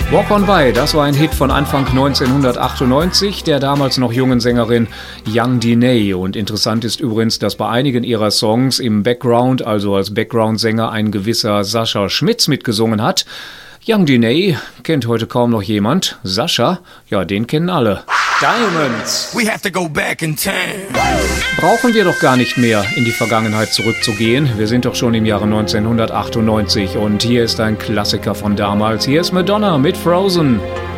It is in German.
Walk On By, das war ein Hit von Anfang 1998 der damals noch jungen Sängerin Young Diney. Und interessant ist übrigens, dass bei einigen ihrer Songs im Background, also als Background-Sänger, ein gewisser Sascha Schmitz mitgesungen hat. Young Diney kennt heute kaum noch jemand. Sascha, ja, den kennen alle. Diamonds. We have to go back in time. Brauchen wir doch gar nicht mehr in die Vergangenheit zurückzugehen. Wir sind doch schon im Jahre 1998 und hier ist ein Klassiker von damals. Hier ist Madonna mit Frozen.